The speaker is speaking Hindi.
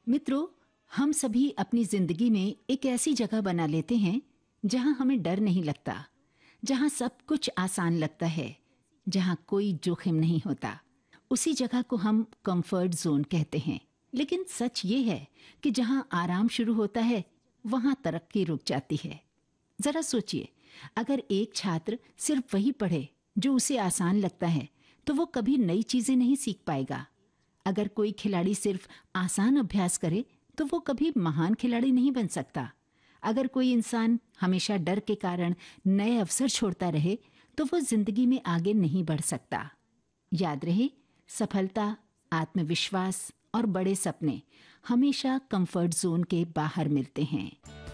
मित्रों, हम सभी अपनी जिंदगी में एक ऐसी जगह बना लेते हैं जहां हमें डर नहीं लगता, जहां सब कुछ आसान लगता है, जहां कोई जोखिम नहीं होता। उसी जगह को हम कंफर्ट जोन कहते हैं। लेकिन सच ये है कि जहां आराम शुरू होता है, वहां तरक्की रुक जाती है। जरा सोचिए, अगर एक छात्र सिर्फ वही पढ़े जो उसे आसान लगता है, तो वो कभी नई चीजें नहीं सीख पाएगा। अगर कोई खिलाड़ी सिर्फ आसान अभ्यास करे, तो वो कभी महान खिलाड़ी नहीं बन सकता। अगर कोई इंसान हमेशा डर के कारण नए अवसर छोड़ता रहे, तो वो जिंदगी में आगे नहीं बढ़ सकता। याद रहे, सफलता, आत्मविश्वास और बड़े सपने हमेशा कंफर्ट जोन के बाहर मिलते हैं।